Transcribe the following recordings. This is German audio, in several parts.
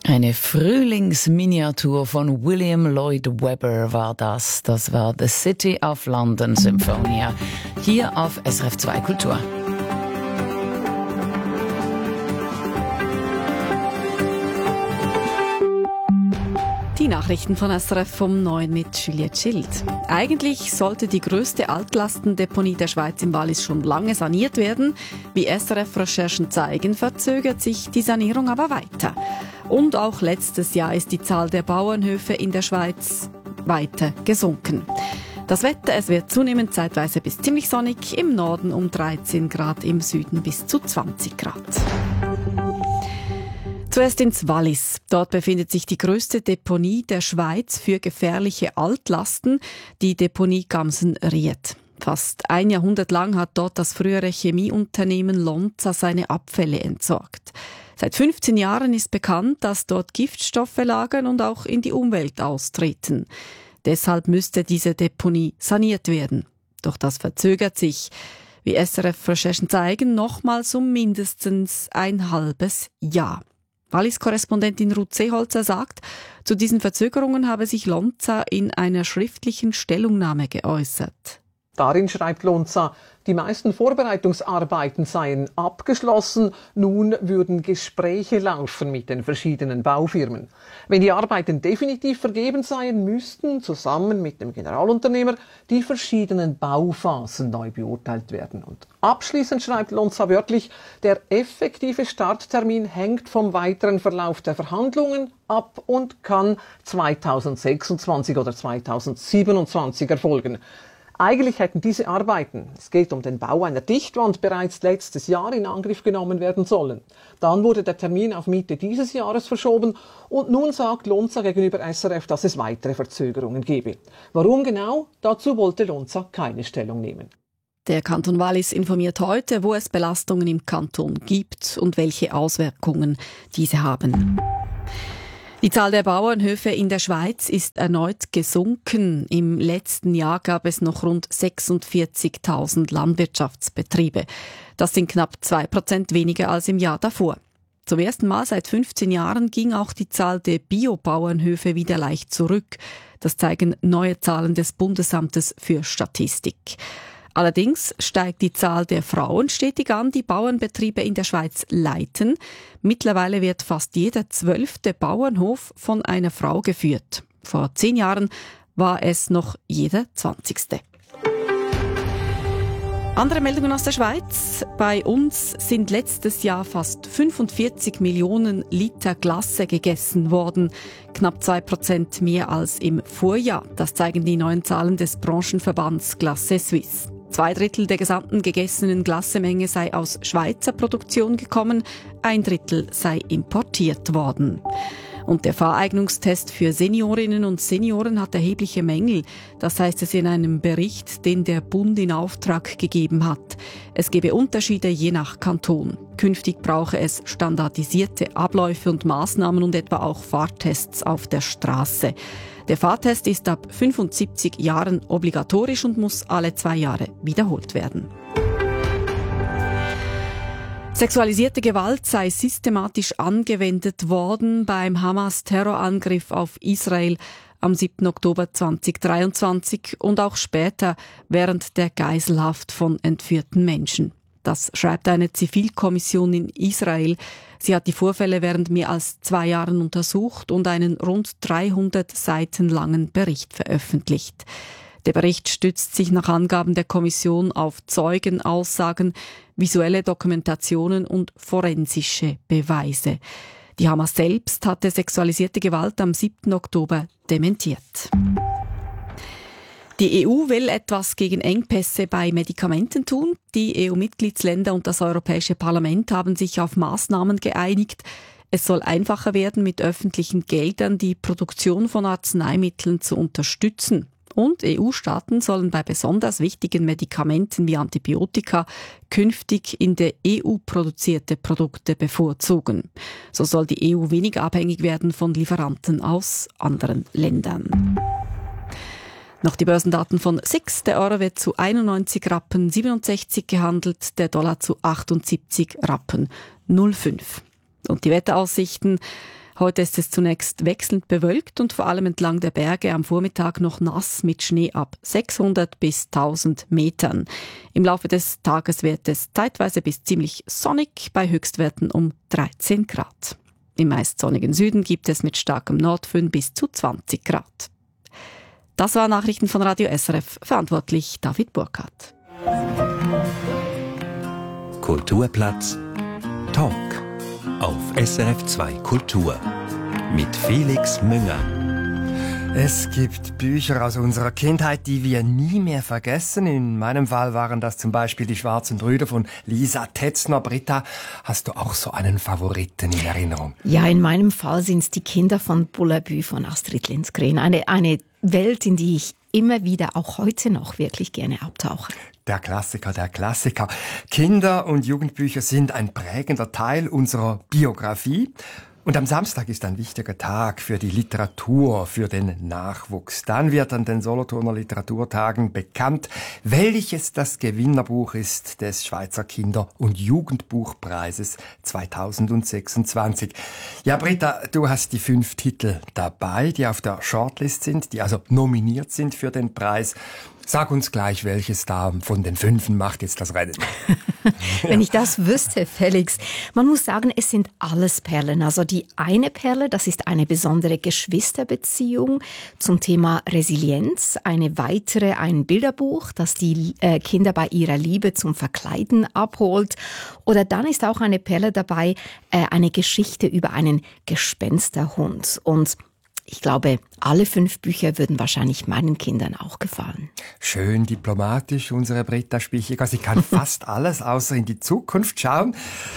Eine Frühlingsminiatur von William Lloyd Webber war das. Das war The City of London Symphonia. Hier auf SRF 2 Kultur. Die Nachrichten von SRF vom 9 mit Juliette Schild. Eigentlich sollte die grösste Altlastendeponie der Schweiz im Wallis schon lange saniert werden. Wie SRF-Recherchen zeigen, verzögert sich die Sanierung aber weiter. Und auch letztes Jahr ist die Zahl der Bauernhöfe in der Schweiz weiter gesunken. Das Wetter, es wird zunehmend zeitweise bis ziemlich sonnig, im Norden um 13 Grad, im Süden bis zu 20 Grad. Zuerst ins Wallis. Dort befindet sich die grösste Deponie der Schweiz für gefährliche Altlasten, die Deponie Gamsen-Ried. Fast ein Jahrhundert lang hat dort das frühere Chemieunternehmen Lonza seine Abfälle entsorgt. Seit 15 Jahren ist bekannt, dass dort Giftstoffe lagern und auch in die Umwelt austreten. Deshalb müsste diese Deponie saniert werden. Doch das verzögert sich. Wie SRF-Recherchen zeigen, nochmals um mindestens ein halbes Jahr. Wallis-Korrespondentin Ruth Seeholzer sagt, zu diesen Verzögerungen habe sich Lonza in einer schriftlichen Stellungnahme geäußert. Darin schreibt Lonza, die meisten Vorbereitungsarbeiten seien abgeschlossen, nun würden Gespräche laufen mit den verschiedenen Baufirmen. Wenn die Arbeiten definitiv vergeben seien, müssten zusammen mit dem Generalunternehmer die verschiedenen Bauphasen neu beurteilt werden. Und abschließend schreibt Lonza wörtlich, der effektive Starttermin hängt vom weiteren Verlauf der Verhandlungen ab und kann 2026 oder 2027 erfolgen. Eigentlich hätten diese Arbeiten, es geht um den Bau einer Dichtwand, bereits letztes Jahr in Angriff genommen werden sollen. Dann wurde der Termin auf Mitte dieses Jahres verschoben und nun sagt Lonza gegenüber SRF, dass es weitere Verzögerungen gebe. Warum genau? Dazu wollte Lonza keine Stellung nehmen. Der Kanton Wallis informiert heute, wo es Belastungen im Kanton gibt und welche Auswirkungen diese haben. Die Zahl der Bauernhöfe in der Schweiz ist erneut gesunken. Im letzten Jahr gab es noch rund 46.000 Landwirtschaftsbetriebe. Das sind knapp 2% weniger als im Jahr davor. Zum ersten Mal seit 15 Jahren ging auch die Zahl der Biobauernhöfe wieder leicht zurück. Das zeigen neue Zahlen des Bundesamtes für Statistik. Allerdings steigt die Zahl der Frauen stetig an, die Bauernbetriebe in der Schweiz leiten. Mittlerweile wird fast jeder 12. Bauernhof von einer Frau geführt. Vor 10 Jahren war es noch jeder 20. Andere Meldungen aus der Schweiz. Bei uns sind letztes Jahr fast 45 Millionen Liter Glasse gegessen worden. Knapp 2% mehr als im Vorjahr. Das zeigen die neuen Zahlen des Branchenverbands Glasse Suisse. 2/3 der gesamten gegessenen Glassemenge sei aus Schweizer Produktion gekommen, 1/3 sei importiert worden. Und der Fahreignungstest für Seniorinnen und Senioren hat erhebliche Mängel. Das heißt es in einem Bericht, den der Bund in Auftrag gegeben hat. Es gebe Unterschiede je nach Kanton. Künftig brauche es standardisierte Abläufe und Maßnahmen und etwa auch Fahrtests auf der Straße. Der Fahrtest ist ab 75 Jahren obligatorisch und muss alle 2 Jahre wiederholt werden. Sexualisierte Gewalt sei systematisch angewendet worden beim Hamas-Terrorangriff auf Israel am 7. Oktober 2023 und auch später während der Geiselhaft von entführten Menschen. Das schreibt eine Zivilkommission in Israel. Sie hat die Vorfälle während mehr als 2 Jahren untersucht und einen rund 300 Seiten langen Bericht veröffentlicht. Der Bericht stützt sich nach Angaben der Kommission auf Zeugenaussagen, visuelle Dokumentationen und forensische Beweise. Die Hamas selbst hatte sexualisierte Gewalt am 7. Oktober dementiert. Die EU will etwas gegen Engpässe bei Medikamenten tun. Die EU-Mitgliedsländer und das Europäische Parlament haben sich auf Maßnahmen geeinigt. Es soll einfacher werden, mit öffentlichen Geldern die Produktion von Arzneimitteln zu unterstützen. Und EU-Staaten sollen bei besonders wichtigen Medikamenten wie Antibiotika künftig in der EU produzierte Produkte bevorzugen. So soll die EU weniger abhängig werden von Lieferanten aus anderen Ländern. Noch die Börsendaten von SIX. Der Euro wird zu 91 Rappen 67 gehandelt, der Dollar zu 78 Rappen 05. Und die Wetteraussichten. Heute ist es zunächst wechselnd bewölkt und vor allem entlang der Berge am Vormittag noch nass mit Schnee ab 600 bis 1000 Metern. Im Laufe des Tages wird es zeitweise bis ziemlich sonnig bei Höchstwerten um 13 Grad. Im meist sonnigen Süden gibt es mit starkem Nordföhn bis zu 20 Grad. Das waren Nachrichten von Radio SRF, verantwortlich David Burkhardt. Kulturplatz Talk auf SRF 2 Kultur mit Felix Münger. Es gibt Bücher aus unserer Kindheit, die wir nie mehr vergessen. In meinem Fall waren das zum Beispiel die Schwarzen Brüder von Lisa Tetzner. Britta, hast du auch so einen Favoriten in Erinnerung? Ja, in meinem Fall sind es die Kinder von Bullabü von Astrid Lindgren. Eine Welt, in die ich immer wieder, auch heute noch, wirklich gerne abtauche. Der Klassiker, der Klassiker. Kinder- und Jugendbücher sind ein prägender Teil unserer Biografie. Und am Samstag ist ein wichtiger Tag für die Literatur, für den Nachwuchs. Dann wird an den Solothurner Literaturtagen bekannt, welches das Gewinnerbuch ist des Schweizer Kinder- und Jugendbuchpreises 2026. Ja, Britta, du hast die 5 Titel dabei, die auf der Shortlist sind, die also nominiert sind für den Preis. Sag uns gleich, welches da von den 5 macht jetzt das Rennen. Wenn ich das wüsste, Felix. Man muss sagen, es sind alles Perlen. Also die eine Perle, das ist eine besondere Geschwisterbeziehung zum Thema Resilienz. Eine weitere, ein Bilderbuch, das die Kinder bei ihrer Liebe zum Verkleiden abholt. Oder dann ist auch eine Perle dabei, eine Geschichte über einen Gespensterhund. Und ich glaube, alle 5 Bücher würden wahrscheinlich meinen Kindern auch gefallen. Schön diplomatisch, unsere Britta Spichiger. Sie kann fast alles, außer in die Zukunft schauen.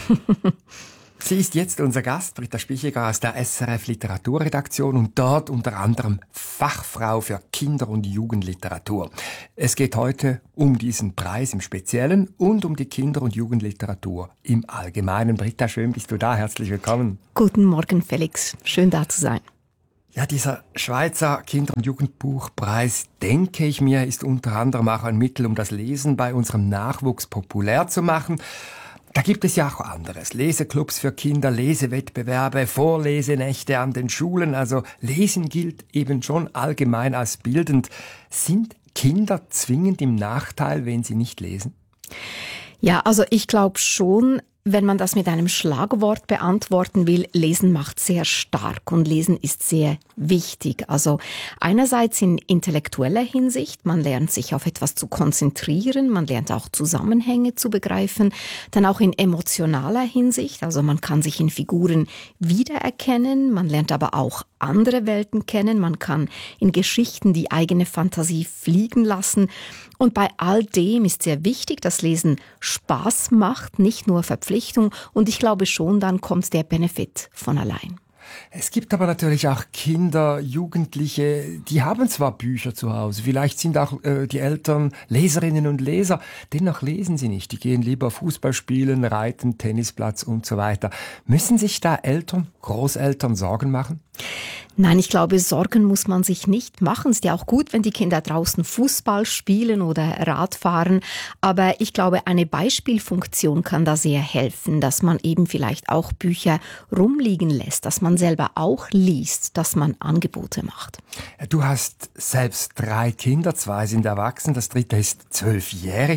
Sie ist jetzt unser Gast, Britta Spichiger aus der SRF Literaturredaktion und dort unter anderem Fachfrau für Kinder- und Jugendliteratur. Es geht heute um diesen Preis im Speziellen und um die Kinder- und Jugendliteratur im Allgemeinen. Britta, schön bist du da. Herzlich willkommen. Guten Morgen, Felix. Schön da zu sein. Ja, dieser Schweizer Kinder- und Jugendbuchpreis, denke ich mir, ist unter anderem auch ein Mittel, um das Lesen bei unserem Nachwuchs populär zu machen. Da gibt es ja auch anderes. Leseclubs für Kinder, Lesewettbewerbe, Vorlesenächte an den Schulen. Also Lesen gilt eben schon allgemein als bildend. Sind Kinder zwingend im Nachteil, wenn sie nicht lesen? Ja, also ich glaube schon, wenn man das mit einem Schlagwort beantworten will, Lesen macht sehr stark und Lesen ist sehr wichtig. Also einerseits in intellektueller Hinsicht, man lernt sich auf etwas zu konzentrieren, man lernt auch Zusammenhänge zu begreifen, dann auch in emotionaler Hinsicht, also man kann sich in Figuren wiedererkennen, man lernt aber auch andere Welten kennen, man kann in Geschichten die eigene Fantasie fliegen lassen. Und bei all dem ist sehr wichtig, dass Lesen Spaß macht, nicht nur Verpflichtung. Und ich glaube schon, dann kommt der Benefit von allein. Es gibt aber natürlich auch Kinder, Jugendliche, die haben zwar Bücher zu Hause, vielleicht sind auch die Eltern Leserinnen und Leser, dennoch lesen sie nicht. Die gehen lieber Fußball spielen, reiten, Tennisplatz und so weiter. Müssen sich da Eltern, Großeltern Sorgen machen? Nein, ich glaube, Sorgen muss man sich nicht machen. Es ist ja auch gut, wenn die Kinder draußen Fußball spielen oder Radfahren. Aber ich glaube, eine Beispielfunktion kann da sehr helfen, dass man eben vielleicht auch Bücher rumliegen lässt, dass man selber auch liest, dass man Angebote macht. Du hast selbst 3 Kinder, 2 sind erwachsen, das 3. ist 12-jährig.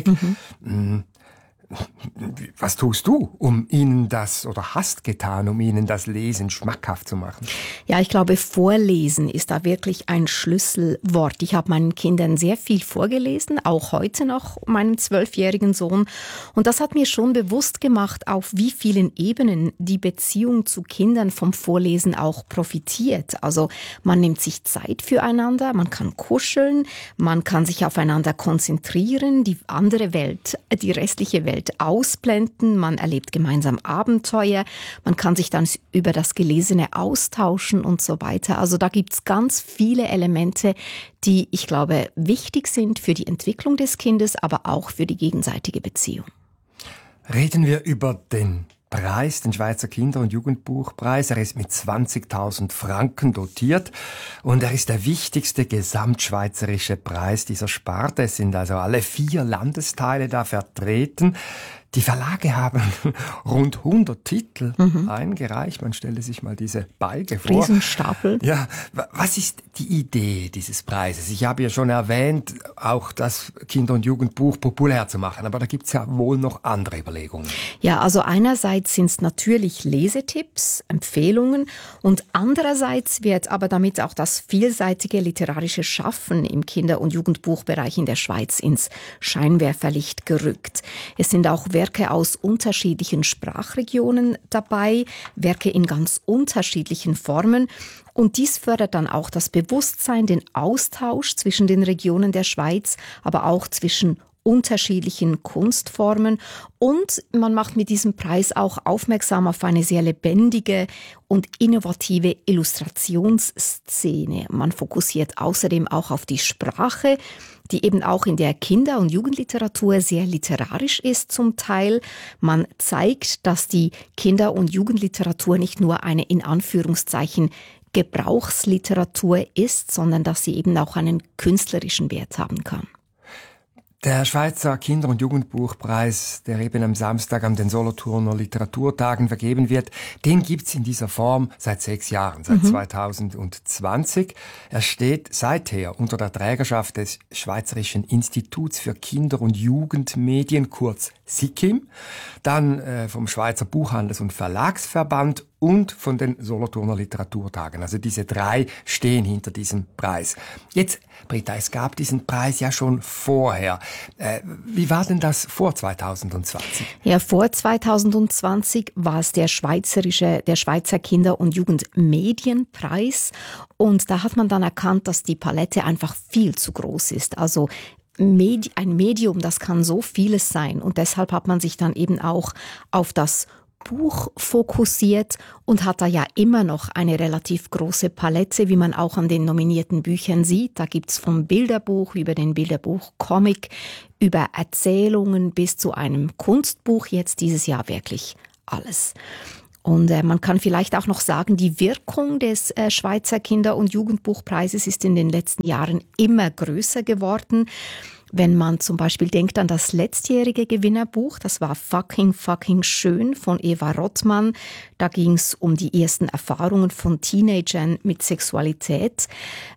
Was tust du, um ihnen das, oder hast getan, um ihnen das Lesen schmackhaft zu machen? Ja, ich glaube, Vorlesen ist da wirklich ein Schlüsselwort. Ich habe meinen Kindern sehr viel vorgelesen, auch heute noch meinem 12-jährigen Sohn. Und das hat mir schon bewusst gemacht, auf wie vielen Ebenen die Beziehung zu Kindern vom Vorlesen auch profitiert. Also man nimmt sich Zeit füreinander, man kann kuscheln, man kann sich aufeinander konzentrieren, die andere Welt, die restliche Welt ausblenden, man erlebt gemeinsam Abenteuer, man kann sich dann über das Gelesene austauschen und so weiter. Also da gibt's ganz viele Elemente, die, ich glaube, wichtig sind für die Entwicklung des Kindes, aber auch für die gegenseitige Beziehung. Reden wir über den Preis, den Schweizer Kinder- und Jugendbuchpreis. Er ist mit 20.000 Franken dotiert und er ist der wichtigste gesamtschweizerische Preis dieser Sparte. Es sind also alle 4 Landesteile da vertreten. Die Verlage haben rund 100 Titel eingereicht. Man stelle sich mal diese Balge vor. Riesenstapel. Ja, was ist die Idee dieses Preises? Ich habe ja schon erwähnt, auch das Kinder- und Jugendbuch populär zu machen, aber da gibt es ja wohl noch andere Überlegungen. Ja, also einerseits sind es natürlich Lesetipps, Empfehlungen und andererseits wird aber damit auch das vielseitige literarische Schaffen im Kinder- und Jugendbuchbereich in der Schweiz ins Scheinwerferlicht gerückt. Es sind auch Werke aus unterschiedlichen Sprachregionen dabei, Werke in ganz unterschiedlichen Formen. Und dies fördert dann auch das Bewusstsein, den Austausch zwischen den Regionen der Schweiz, aber auch zwischen unterschiedlichen Kunstformen. Und man macht mit diesem Preis auch aufmerksam auf eine sehr lebendige und innovative Illustrationsszene. Man fokussiert außerdem auch auf die Sprache, die eben auch in der Kinder- und Jugendliteratur sehr literarisch ist zum Teil. Man zeigt, dass die Kinder- und Jugendliteratur nicht nur eine in Anführungszeichen Gebrauchsliteratur ist, sondern dass sie eben auch einen künstlerischen Wert haben kann. Der Schweizer Kinder- und Jugendbuchpreis, der eben am Samstag an den Solothurner Literaturtagen vergeben wird, den gibt's in dieser Form seit 6 Jahren, seit 2020. Er steht seither unter der Trägerschaft des Schweizerischen Instituts für Kinder- und Jugendmedien, kurz SIKIM, dann vom Schweizer Buchhandels- und Verlagsverband und von den Solothurner Literaturtagen. Also diese 3 stehen hinter diesem Preis. Jetzt, Britta, es gab diesen Preis ja schon vorher. Wie war denn das vor 2020? Ja, vor 2020 war es der Schweizer Kinder- und Jugendmedienpreis. Und da hat man dann erkannt, dass die Palette einfach viel zu groß ist. Also ein Medium, das kann so vieles sein. Und deshalb hat man sich dann eben auch auf das Buch fokussiert und hat da ja immer noch eine relativ große Palette, wie man auch an den nominierten Büchern sieht. Da gibt's vom Bilderbuch über den Bilderbuch-Comic, über Erzählungen bis zu einem Kunstbuch, jetzt dieses Jahr wirklich alles. Und man kann vielleicht auch noch sagen, die Wirkung des Schweizer Kinder- und Jugendbuchpreises ist in den letzten Jahren immer größer geworden. Wenn man zum Beispiel denkt an das letztjährige Gewinnerbuch, das war Fucking schön von Eva Rottmann. Da ging es um die ersten Erfahrungen von Teenagern mit Sexualität.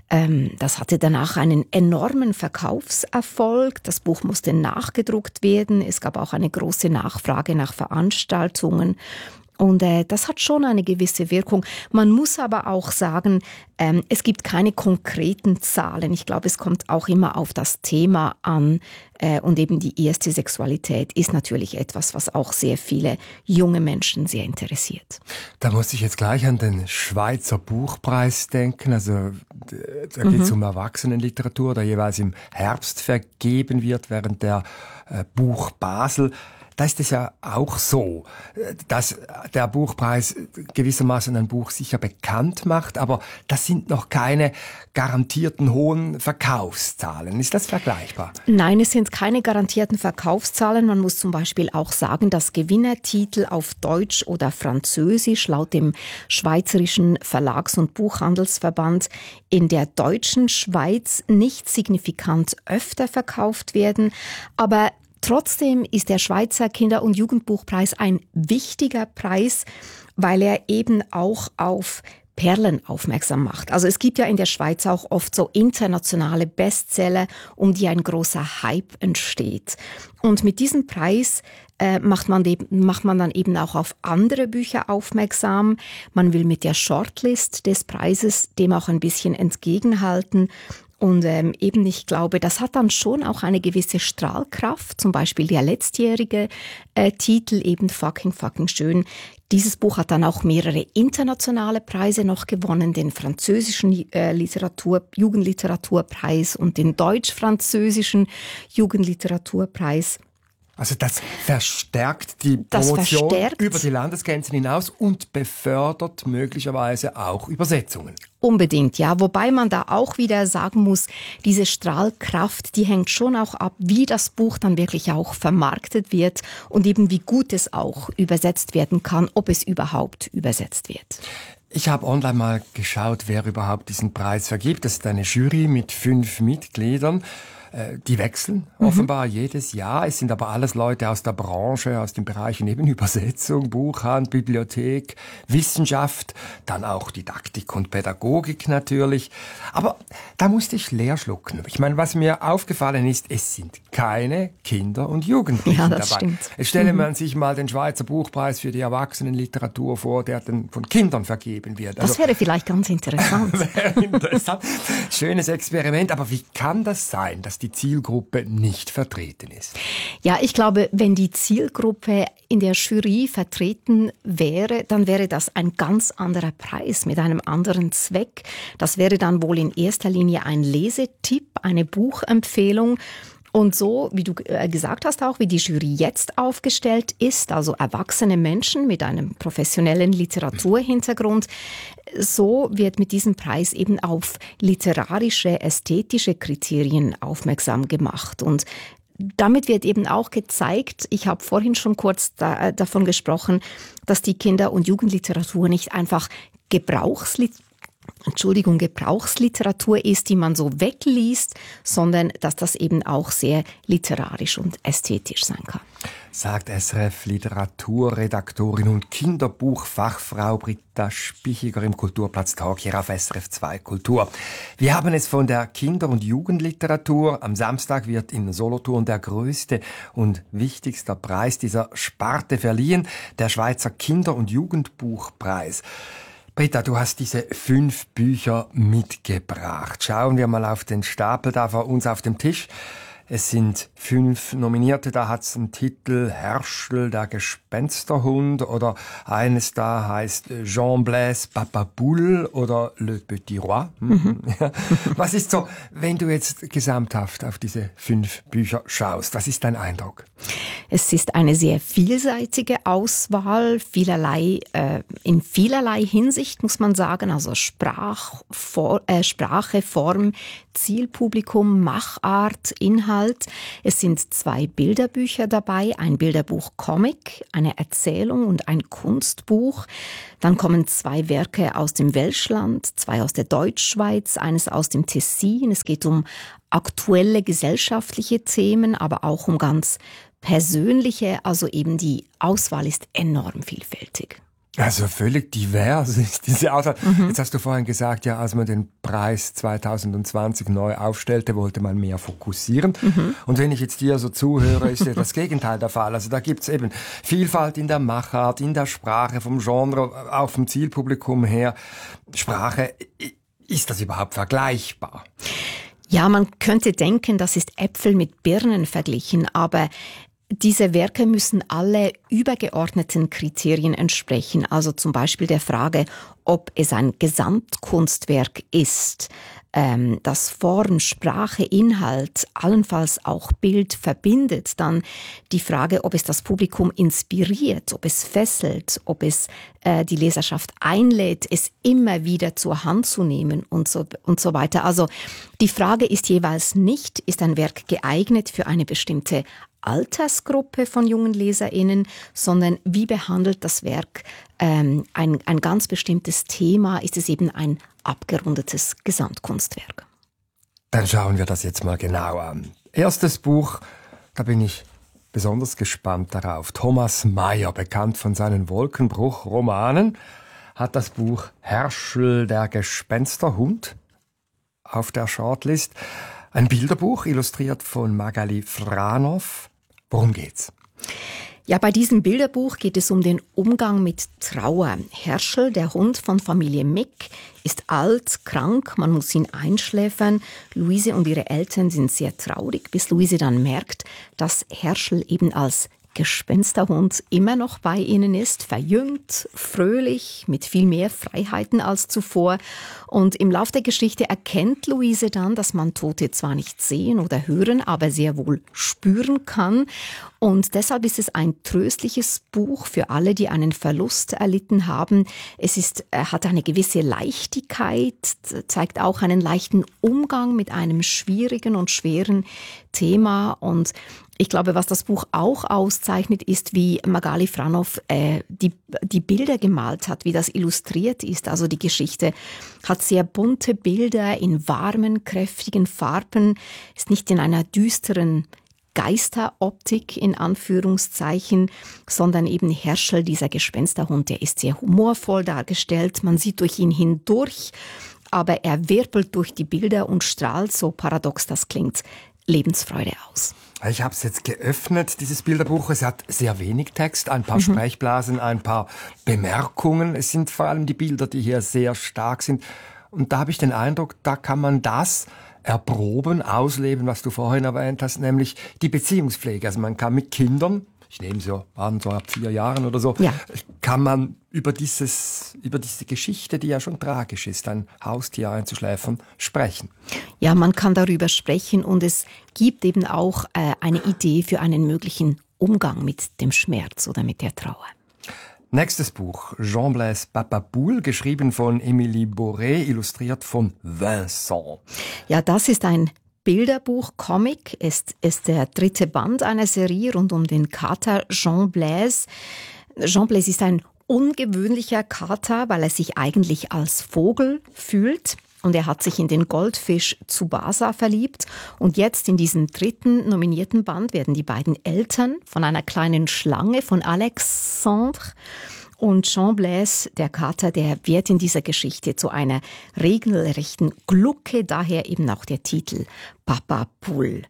Das hatte danach einen enormen Verkaufserfolg. Das Buch musste nachgedruckt werden. Es gab auch eine große Nachfrage nach Veranstaltungen. Und das hat schon eine gewisse Wirkung. Man muss aber auch sagen, es gibt keine konkreten Zahlen. Ich glaube, es kommt auch immer auf das Thema an. Und eben die erste Sexualität ist natürlich etwas, was auch sehr viele junge Menschen sehr interessiert. Da muss ich jetzt gleich an den Schweizer Buchpreis denken. Also da geht es um Erwachsenenliteratur, der jeweils im Herbst vergeben wird, während der Buch Basel. Da ist es ja auch so, dass der Buchpreis gewissermaßen ein Buch sicher bekannt macht, aber das sind noch keine garantierten hohen Verkaufszahlen. Ist das vergleichbar? Nein, es sind keine garantierten Verkaufszahlen. Man muss zum Beispiel auch sagen, dass Gewinnertitel auf Deutsch oder Französisch laut dem Schweizerischen Verlags- und Buchhandelsverband in der deutschen Schweiz nicht signifikant öfter verkauft werden, aber trotzdem ist der Schweizer Kinder- und Jugendbuchpreis ein wichtiger Preis, weil er eben auch auf Perlen aufmerksam macht. Also es gibt ja in der Schweiz auch oft so internationale Bestseller, um die ein großer Hype entsteht. Und mit diesem Preis macht man dann eben auch auf andere Bücher aufmerksam. Man will mit der Shortlist des Preises dem auch ein bisschen entgegenhalten. Und eben, ich glaube, das hat dann schon auch eine gewisse Strahlkraft. Zum Beispiel der letztjährige Titel, eben Fucking schön. Dieses Buch hat dann auch mehrere internationale Preise noch gewonnen, den französischen Jugendliteraturpreis und den deutsch-französischen Jugendliteraturpreis. Also das verstärkt die Promotion über die Landesgrenzen hinaus und befördert möglicherweise auch Übersetzungen. Unbedingt, ja. Wobei man da auch wieder sagen muss, diese Strahlkraft, die hängt schon auch ab, wie das Buch dann wirklich auch vermarktet wird und eben wie gut es auch übersetzt werden kann, ob es überhaupt übersetzt wird. Ich habe online mal geschaut, wer überhaupt diesen Preis vergibt. Das ist eine Jury mit 5 Mitgliedern. Die wechseln offenbar jedes Jahr. Es sind aber alles Leute aus der Branche, aus den Bereichen eben Übersetzung, Buchhandel, Bibliothek, Wissenschaft, dann auch Didaktik und Pädagogik natürlich. Aber da musste ich leer schlucken. Ich meine, was mir aufgefallen ist, es sind keine Kinder- und Jugendlichen dabei. Stimmt. Jetzt stelle man sich mal den Schweizer Buchpreis für die Erwachsenenliteratur vor, der dann von Kindern vergeben wird. Das wäre vielleicht ganz interessant. Wäre interessant. Schönes Experiment. Aber wie kann das sein, dass die Zielgruppe nicht vertreten ist? Ja, ich glaube, wenn die Zielgruppe in der Jury vertreten wäre, dann wäre das ein ganz anderer Preis mit einem anderen Zweck. Das wäre dann wohl in erster Linie ein Lesetipp, eine Buchempfehlung. Und so, wie du gesagt hast, auch wie die Jury jetzt aufgestellt ist, also erwachsene Menschen mit einem professionellen Literaturhintergrund, so wird mit diesem Preis eben auf literarische, ästhetische Kriterien aufmerksam gemacht. Und damit wird eben auch gezeigt, ich habe vorhin schon kurz davon gesprochen, dass die Kinder- und Jugendliteratur nicht einfach Gebrauchsliteratur ist, die man so wegliest, sondern dass das eben auch sehr literarisch und ästhetisch sein kann. Sagt SRF-Literaturredaktorin und Kinderbuchfachfrau Britta Spichiger im Kulturplatz-Talk hier auf SRF 2 Kultur. Wir haben es von der Kinder- und Jugendliteratur. Am Samstag wird in Solothurn der größte und wichtigste Preis dieser Sparte verliehen, der Schweizer Kinder- und Jugendbuchpreis. Britta, du hast diese 5 Bücher mitgebracht. Schauen wir mal auf den Stapel da vor uns auf dem Tisch. Es sind 5 Nominierte, da hat's einen Titel Herschel, der Gespensterhund, oder eines da heißt Jean-Blaise Papaboule oder Le Petit Roi. Ja. Was ist so, wenn du jetzt gesamthaft auf diese 5 Bücher schaust, was ist dein Eindruck? Es ist eine sehr vielseitige Auswahl, in vielerlei Hinsicht muss man sagen, also Sprache, Form, Zielpublikum, Machart, Inhalt. Es sind 2 Bilderbücher dabei, ein Bilderbuch Comic, eine Erzählung und ein Kunstbuch. Dann kommen 2 Werke aus dem Welschland, 2 aus der Deutschschweiz, eines aus dem Tessin. Es geht um aktuelle gesellschaftliche Themen, aber auch um ganz persönliche, also eben die Auswahl ist enorm vielfältig. Also völlig divers ist diese Auswahl. Jetzt hast du vorhin gesagt, ja, als man den Preis 2020 neu aufstellte, wollte man mehr fokussieren. Und wenn ich jetzt dir so zuhöre, ist ja das Gegenteil der Fall. Also da gibt's eben Vielfalt in der Machart, in der Sprache, vom Genre, auch vom Zielpublikum her. Sprache, ist das überhaupt vergleichbar? Ja, man könnte denken, das ist Äpfel mit Birnen verglichen, aber diese Werke müssen alle übergeordneten Kriterien entsprechen, also zum Beispiel der Frage, ob es ein Gesamtkunstwerk ist, das Form, Sprache, Inhalt, allenfalls auch Bild verbindet, dann die Frage, ob es das Publikum inspiriert, ob es fesselt, ob es die Leserschaft einlädt, es immer wieder zur Hand zu nehmen und so weiter. Also die Frage ist jeweils nicht, ist ein Werk geeignet für eine bestimmte Altersgruppe von jungen LeserInnen, sondern wie behandelt das Werk ein ganz bestimmtes Thema? Ist es eben ein abgerundetes Gesamtkunstwerk? Dann schauen wir das jetzt mal genau an. Erstes Buch, da bin ich besonders gespannt darauf. Thomas Mayer, bekannt von seinen Wolkenbruch-Romanen, hat das Buch Herschel, der Gespensterhund auf der Shortlist. Ein Bilderbuch, illustriert von Magali Franow. Worum geht's? Ja, bei diesem Bilderbuch geht es um den Umgang mit Trauer. Herschel, der Hund von Familie Mick, ist alt, krank, man muss ihn einschläfern. Luise und ihre Eltern sind sehr traurig, bis Luise dann merkt, dass Herschel eben als Gespensterhund immer noch bei ihnen ist, verjüngt, fröhlich, mit viel mehr Freiheiten als zuvor. Und im Lauf der Geschichte erkennt Luise dann, dass man Tote zwar nicht sehen oder hören, aber sehr wohl spüren kann. Und deshalb ist es ein tröstliches Buch für alle, die einen Verlust erlitten haben. Es hat eine gewisse Leichtigkeit, zeigt auch einen leichten Umgang mit einem schwierigen und schweren Thema. Und ich glaube, was das Buch auch auszeichnet, ist, wie Magali Franov die Bilder gemalt hat, wie das illustriert ist. Also die Geschichte hat sehr bunte Bilder in warmen, kräftigen Farben, ist nicht in einer düsteren Geisteroptik in Anführungszeichen, sondern eben Herschel, dieser Gespensterhund, der ist sehr humorvoll dargestellt. Man sieht durch ihn hindurch, aber er wirbelt durch die Bilder und strahlt, so paradox das klingt, Lebensfreude aus. Ich habe es jetzt geöffnet, dieses Bilderbuch. Es hat sehr wenig Text, ein paar Sprechblasen, ein paar Bemerkungen. Es sind vor allem die Bilder, die hier sehr stark sind. Und da habe ich den Eindruck, da kann man das erproben, ausleben, was du vorhin erwähnt hast, nämlich die Beziehungspflege. Also man kann mit Kindern, ich nehme waren so ab 4 Jahren oder so, kann man über diese Geschichte, die ja schon tragisch ist, ein Haustier einzuschläfern, sprechen. Ja, man kann darüber sprechen und es gibt eben auch eine Idee für einen möglichen Umgang mit dem Schmerz oder mit der Trauer. Nächstes Buch, Jean-Blaise Papapoule, geschrieben von Émilie Boré, illustriert von Vincent. Ja, das ist ein Bilderbuch, Comic, ist der 3. Band einer Serie rund um den Kater Jean-Blaise. Jean-Blaise ist ein ungewöhnlicher Kater, weil er sich eigentlich als Vogel fühlt. Und er hat sich in den Goldfisch Tsubasa verliebt. Und jetzt in diesem 3. nominierten Band werden die beiden Eltern von einer kleinen Schlange, von Alexandre und Jean-Blaise, der Kater, der wird in dieser Geschichte zu einer regelrechten Glucke, daher eben auch der Titel Papapoule.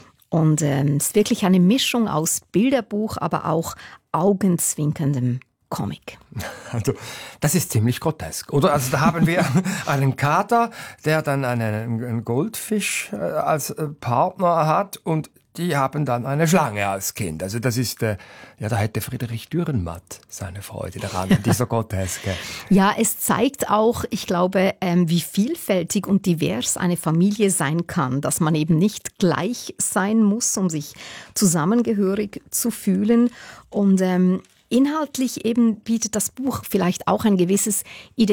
Und es ist wirklich eine Mischung aus Bilderbuch, aber auch augenzwinkerndem Comic. Also, das ist ziemlich grotesk, oder? Also, da haben wir einen Kater, der dann einen Goldfisch als Partner hat und die haben dann eine Schlange als Kind. Also, das ist, da hätte Friedrich Dürrenmatt seine Freude daran, dieser Groteske. Ja, es zeigt auch, ich glaube, wie vielfältig und divers eine Familie sein kann, dass man eben nicht gleich sein muss, um sich zusammengehörig zu fühlen. Und inhaltlich eben bietet das Buch vielleicht auch ein gewisses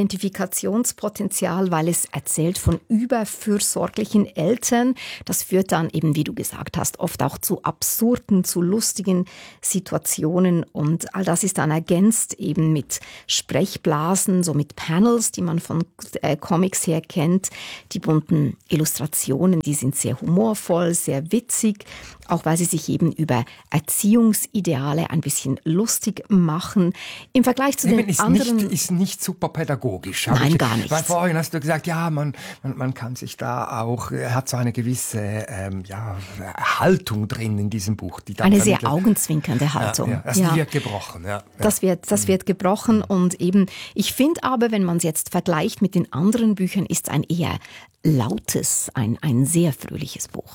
Identifikationspotenzial, weil es erzählt von überfürsorglichen Eltern. Das führt dann eben, wie du gesagt hast, oft auch zu absurden, zu lustigen Situationen. Und all das ist dann ergänzt eben mit Sprechblasen, so mit Panels, die man von Comics her kennt. Die bunten Illustrationen, die sind sehr humorvoll, sehr witzig, auch weil sie sich eben über Erziehungsideale ein bisschen lustig machen. Im Vergleich zu den anderen... Ist nicht super pädagogisch. Nein, gar nicht. Weil vorhin hast du gesagt, ja, man kann sich da auch, hat so eine gewisse Haltung drin in diesem Buch. Die dann eine sehr augenzwinkernde Haltung. Die wird gebrochen. Ja. Das wird gebrochen und eben, ich finde aber, wenn man es jetzt vergleicht mit den anderen Büchern, ist es ein eher lautes, ein sehr fröhliches Buch.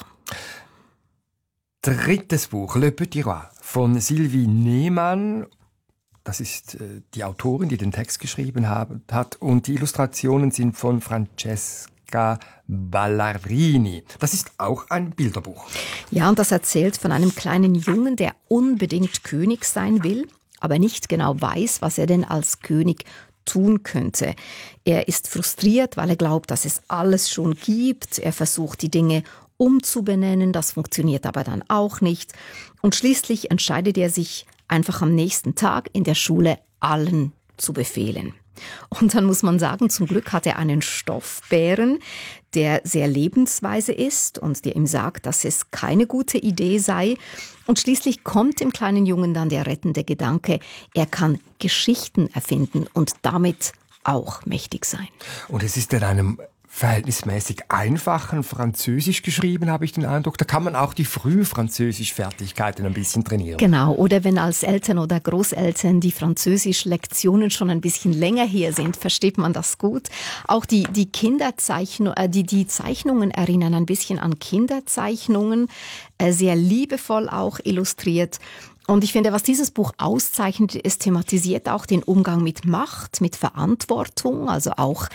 3. Buch, Le Petit Roi von Sylvie Nehmann. Das ist die Autorin, die den Text geschrieben hat. Und die Illustrationen sind von Francesca Ballarini. Das ist auch ein Bilderbuch. Ja, und das erzählt von einem kleinen Jungen, der unbedingt König sein will, aber nicht genau weiß, was er denn als König tun könnte. Er ist frustriert, weil er glaubt, dass es alles schon gibt. Er versucht, die Dinge umzubenennen, das funktioniert aber dann auch nicht. Und schließlich entscheidet er sich einfach am nächsten Tag in der Schule allen zu befehlen. Und dann muss man sagen, zum Glück hat er einen Stoffbären, der sehr lebensweise ist und der ihm sagt, dass es keine gute Idee sei. Und schließlich kommt dem kleinen Jungen dann der rettende Gedanke, er kann Geschichten erfinden und damit auch mächtig sein. Und es ist in einem verhältnismäßig einfachen Französisch geschrieben, habe ich den Eindruck. Da kann man auch die Frühfranzösisch-Fertigkeiten ein bisschen trainieren. Genau, oder wenn als Eltern oder Großeltern die Französisch-Lektionen schon ein bisschen länger her sind, versteht man das gut. Auch die Zeichnungen erinnern ein bisschen an Kinderzeichnungen, sehr liebevoll auch illustriert. Und ich finde, was dieses Buch auszeichnet, es thematisiert auch den Umgang mit Macht, mit Verantwortung, also auch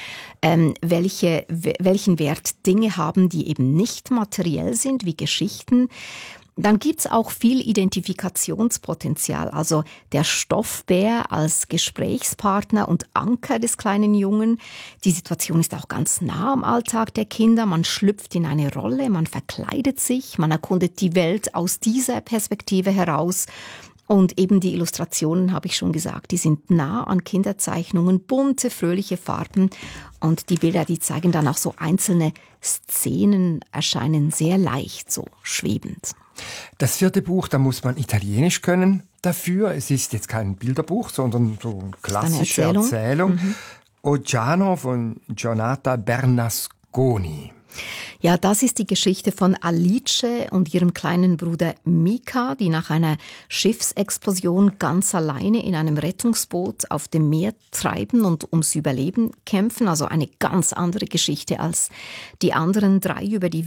welchen Wert Dinge haben, die eben nicht materiell sind, wie Geschichten. Dann gibt's auch viel Identifikationspotenzial, also der Stoffbär als Gesprächspartner und Anker des kleinen Jungen. Die Situation ist auch ganz nah am Alltag der Kinder. Man schlüpft in eine Rolle, man verkleidet sich, man erkundet die Welt aus dieser Perspektive heraus. Und eben die Illustrationen, habe ich schon gesagt, die sind nah an Kinderzeichnungen, bunte, fröhliche Farben. Und die Bilder, die zeigen dann auch so einzelne Szenen, erscheinen sehr leicht, so schwebend. Das 4. Buch, da muss man Italienisch können dafür. Es ist jetzt kein Bilderbuch, sondern so eine klassische Erzählung. Oggiano von Giornata Bernasconi. Ja, das ist die Geschichte von Alice und ihrem kleinen Bruder Mika, die nach einer Schiffsexplosion ganz alleine in einem Rettungsboot auf dem Meer treiben und ums Überleben kämpfen. Also eine ganz andere Geschichte als die anderen drei Bücher, über die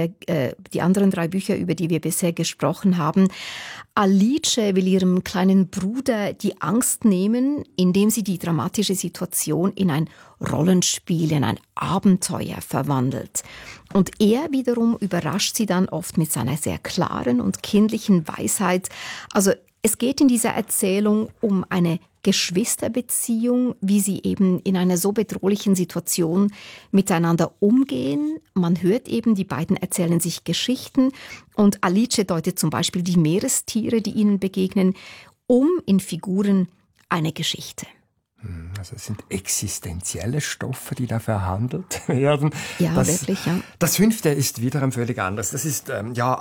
wir bisher gesprochen haben. Alice will ihrem kleinen Bruder die Angst nehmen, indem sie die dramatische Situation in ein Rollenspiel, in ein Abenteuer verwandelt. Und er wiederum überrascht sie dann oft mit seiner sehr klaren und kindlichen Weisheit. Also es geht in dieser Erzählung um eine Geschwisterbeziehung, wie sie eben in einer so bedrohlichen Situation miteinander umgehen. Man hört eben, die beiden erzählen sich Geschichten und Alice deutet zum Beispiel die Meerestiere, die ihnen begegnen, in Figuren eine Geschichte. Also es sind existenzielle Stoffe, die da verhandelt werden. Ja, wirklich, ja. Das 5. ist wiederum völlig anders. Das ist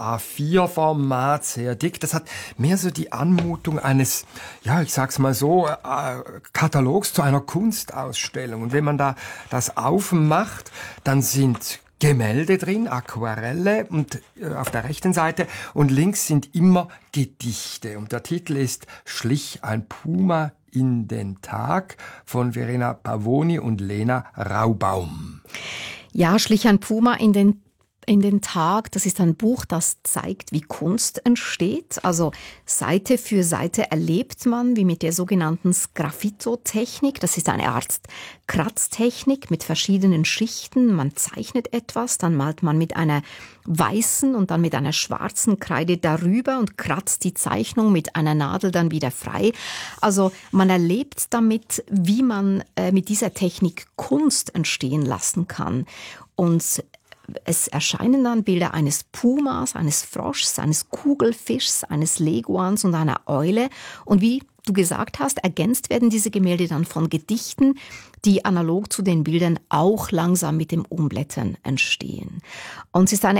A4-Format, sehr dick. Das hat mehr so die Anmutung eines, ich sag's mal so, Katalogs zu einer Kunstausstellung. Und wenn man da das aufmacht, dann sind Gemälde drin, Aquarelle und auf der rechten Seite und links sind immer Gedichte. Und der Titel ist Schlich ein Puma in den Tag von Verena Pavoni und Lena Raubaum. Ja, Schlich ein Puma in den Tag, das ist ein Buch, das zeigt, wie Kunst entsteht. Also Seite für Seite erlebt man, wie mit der sogenannten Sgraffito-Technik, das ist eine Art Kratztechnik mit verschiedenen Schichten. Man zeichnet etwas, dann malt man mit einer weißen und dann mit einer schwarzen Kreide darüber und kratzt die Zeichnung mit einer Nadel dann wieder frei. Also man erlebt damit, wie man mit dieser Technik Kunst entstehen lassen kann. Und es erscheinen dann Bilder eines Pumas, eines Froschs, eines Kugelfischs, eines Leguans und einer Eule. Und wie du gesagt hast, ergänzt werden diese Gemälde dann von Gedichten, die analog zu den Bildern auch langsam mit dem Umblättern entstehen. Und es ist eine